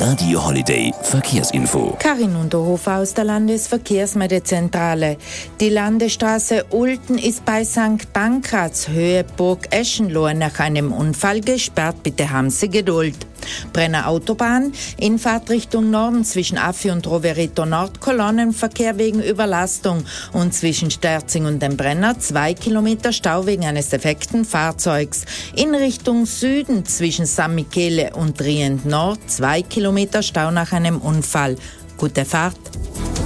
Radio Holiday Verkehrsinfo. Karin Unterhofer aus der Landesverkehrsmeldezentrale. Die Landesstraße Ulten ist bei St. Pankraz Höhe Burg Eschenlohe nach einem Unfall gesperrt. Bitte haben Sie Geduld. Brenner Autobahn in Fahrtrichtung Norden zwischen Affi und Roverito Nord Kolonnenverkehr wegen Überlastung und zwischen Sterzing und dem Brenner 2 Kilometer Stau wegen eines defekten Fahrzeugs. In Richtung Süden zwischen San Michele und Trient Nord 2 Kilometer Stau nach einem Unfall. Gute Fahrt.